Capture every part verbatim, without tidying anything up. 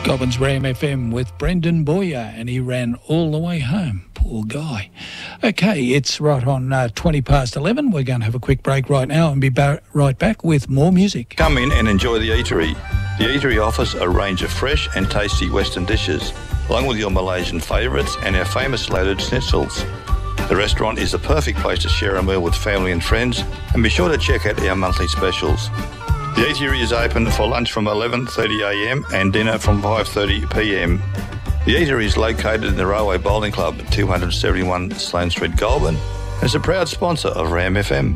Gobbins Ram F M with Brendan Boyer, and he ran all the way home. Poor guy. Okay, it's right on uh, twenty past eleven. We're going to have a quick break right now and be ba- right back with more music. Come in and enjoy the eatery. The eatery offers a range of fresh and tasty Western dishes, along with your Malaysian favourites and our famous loaded schnitzels. The restaurant is the perfect place to share a meal with family and friends, and be sure to check out our monthly specials. The eatery is open for lunch from eleven thirty a m and dinner from five thirty p m. The eatery is located in the Railway Bowling Club at two seventy-one Sloane Street, Goulburn, and is a proud sponsor of Ram F M.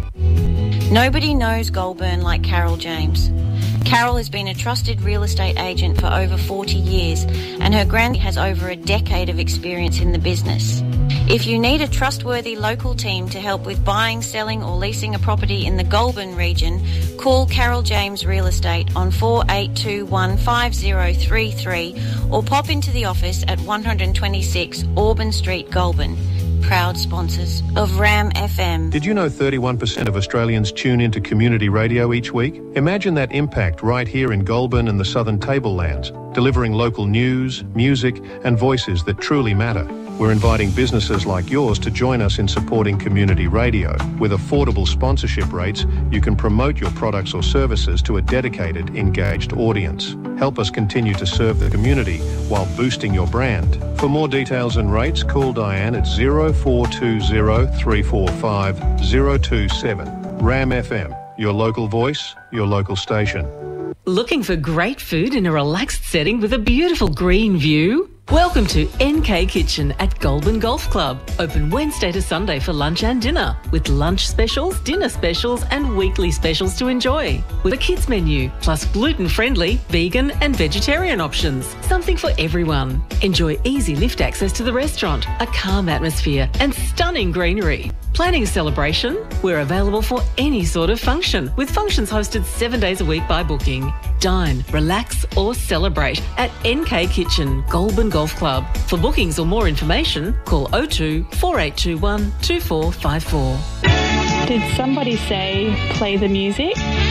Nobody knows Goulburn like Carol James. Carol has been a trusted real estate agent for over forty years, and her granny has over a decade of experience in the business. If you need a trustworthy local team to help with buying, selling or leasing a property in the Goulburn region, call Carol James Real Estate on four eight two one, five zero three three or pop into the office at one twenty-six Auburn Street, Goulburn. Proud sponsors of Ram F M. Did you know thirty-one percent of Australians tune into community radio each week? Imagine that impact right here in Goulburn and the Southern Tablelands, delivering local news, music and voices that truly matter. We're inviting businesses like yours to join us in supporting community radio. With affordable sponsorship rates, you can promote your products or services to a dedicated, engaged audience. Help us continue to serve the community while boosting your brand. For more details and rates, call Diane at zero four two zero, three four five, zero two seven. Ram F M, your local voice, your local station. Looking for great food in a relaxed setting with a beautiful green view? Welcome to N K Kitchen at Goulburn Golf Club. Open Wednesday to Sunday for lunch and dinner, with lunch specials, dinner specials and weekly specials to enjoy. With a kids menu, plus gluten-friendly, vegan and vegetarian options. Something for everyone. Enjoy easy lift access to the restaurant, a calm atmosphere and stunning greenery. Planning a celebration? We're available for any sort of function, with functions hosted seven days a week by booking. Dine, relax or celebrate at N K Kitchen, Goulburn Golf Club. For bookings or more information, call oh two, four eight two one, two four five four. Did somebody say play the music?